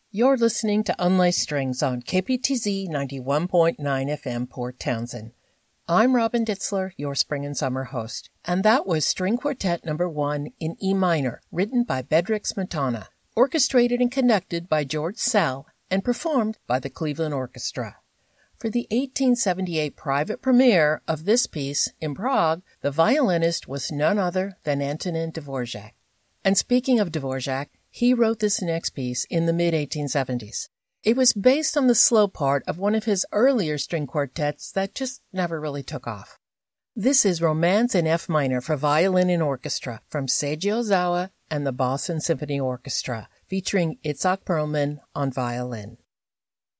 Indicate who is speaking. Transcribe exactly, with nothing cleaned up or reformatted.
Speaker 1: You're listening to Unlaced Strings on K P T Z ninety-one point nine F M Port Townsend. I'm Robin Ditzler, your spring and summer host, and that was String Quartet number one in E minor, written by Bedřich Smetana, orchestrated and conducted by George Szell, and performed by the Cleveland Orchestra. For the eighteen seventy-eight private premiere of this piece in Prague, the violinist was none other than Antonin Dvorak. And speaking of Dvorak, he wrote this next piece in the mid eighteen seventies. It was based on the slow part of one of his earlier string quartets that just never really took off. This is Romance in F minor for violin and orchestra from Seiji Ozawa and the Boston Symphony Orchestra, featuring Itzhak Perlman on violin.